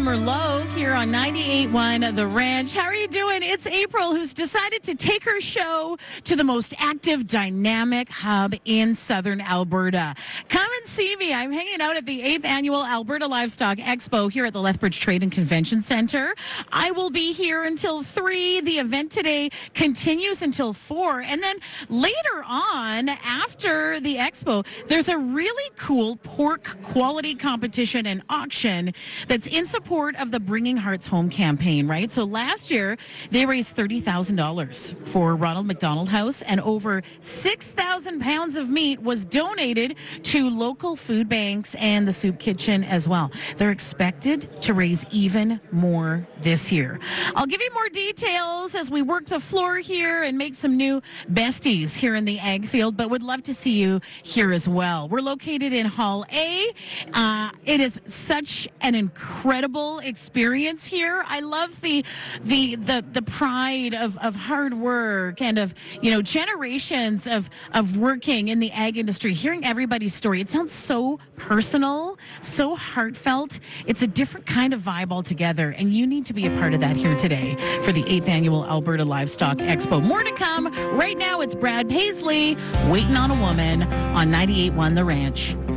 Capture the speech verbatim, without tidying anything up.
Merlot here on ninety-eight point one The Ranch. How are you doing? It's April, who's decided to take her show to the most active, dynamic hub in southern Alberta. Come and see me. I'm hanging out at the eighth Annual Alberta Livestock Expo here at the Lethbridge Trade and Convention Centre. I will be here until three. The event today continues until four. And then later on, after the expo, there's a really cool pork quality competition and auction that's in support of the Bringing Hearts Home campaign, right? So last year, they raised thirty thousand dollars for Ronald McDonald House, and over six thousand pounds of meat was donated to local food banks and the soup kitchen as well. They're expected to raise even more this year. I'll give you more details as we work the floor here and make some new besties here in the ag field, but would love to see you here as well. We're located in Hall A. Uh, it is such an incredible experience here. I love the the the the pride of, of hard work and of, you know, generations of of working in the ag industry. Hearing everybody's story, it sounds so personal, so heartfelt. It's a different kind of vibe altogether, and you need to be a part of that here today for the eighth Annual Alberta Livestock Expo. More to come. Right now, it's Brad Paisley, Waiting on a Woman on ninety-eight point one The Ranch.